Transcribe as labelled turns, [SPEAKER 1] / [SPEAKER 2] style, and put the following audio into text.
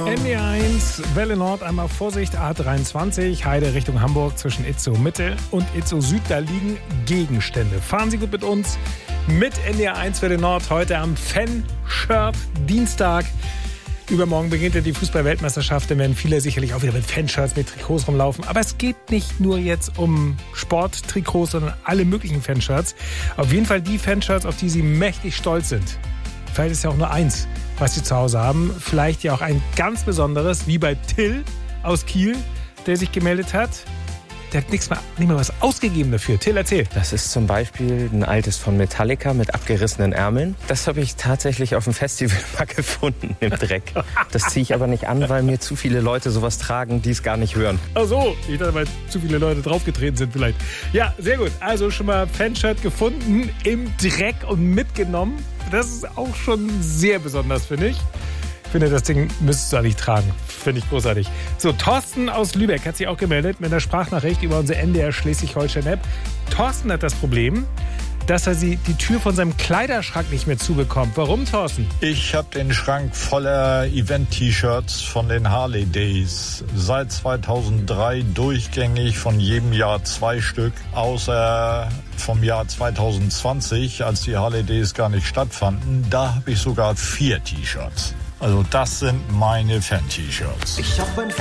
[SPEAKER 1] NDR1, Welle Nord, einmal Vorsicht, A23, Heide Richtung Hamburg zwischen Itzehoe Mitte und Itzehoe Süd, da liegen Gegenstände. Fahren Sie gut mit uns, mit NDR1 Welle Nord, heute am Fanshirt Dienstag. Übermorgen beginnt ja die Fußball-Weltmeisterschaft, da werden viele sicherlich auch wieder mit Fanshirts, mit Trikots rumlaufen. Aber es geht nicht nur jetzt um Sporttrikots, sondern alle möglichen Fanshirts. Auf jeden Fall die Fanshirts, auf die Sie mächtig stolz sind. Vielleicht ist ja auch nur eins, was Sie zu Hause haben. Vielleicht ja auch ein ganz besonderes, wie bei Till aus Kiel, der sich gemeldet hat. Der hat nicht mehr was ausgegeben dafür. Till, erzähl.
[SPEAKER 2] Das ist zum Beispiel ein altes von Metallica mit abgerissenen Ärmeln. Das habe ich tatsächlich auf dem Festival mal gefunden im Dreck. Das ziehe ich aber nicht an, weil mir zu viele Leute sowas tragen, die es gar nicht hören.
[SPEAKER 1] Ach so, ich dachte, weil zu viele Leute draufgetreten sind vielleicht. Ja, sehr gut. Also schon mal Fanshirt gefunden, im Dreck und mitgenommen. Das ist auch schon sehr besonders, finde ich. Ich finde, das Ding müsstest du eigentlich tragen. Finde ich großartig. So, Thorsten aus Lübeck hat sich auch gemeldet mit einer Sprachnachricht über unsere NDR Schleswig-Holstein-App. Thorsten hat das Problem, dass er die Tür von seinem Kleiderschrank nicht mehr zubekommt. Warum, Thorsten?
[SPEAKER 3] Ich habe den Schrank voller Event-T-Shirts von den Harley Days. Seit 2003 durchgängig, von jedem Jahr 2 Stück. Außer vom Jahr 2020, als die Harley Days gar nicht stattfanden. Da habe ich sogar 4 T-Shirts. Also das sind meine Fan-T-Shirts.